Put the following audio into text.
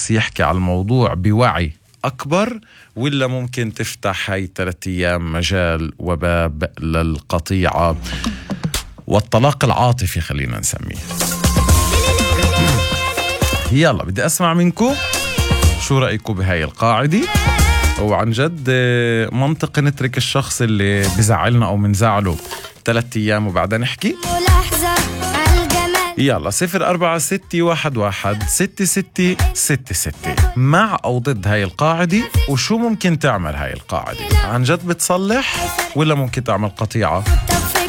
الشخص يحكي على الموضوع بوعي أكبر، ولا ممكن تفتح هاي 3 أيام مجال وباب للقطيعة والطلاق العاطفي خلينا نسميه؟ يلا بدي أسمع منكم شو رأيكم بهاي القاعدة، وعن جد منطق نترك الشخص اللي بزعلنا أو منزعله 3 أيام وبعدين نحكي؟ يلا 0466116666 مع أو ضد هاي القاعدة، وشو ممكن تعمل هاي القاعدة؟ عن جد بتصلح ولا ممكن تعمل قطيعة؟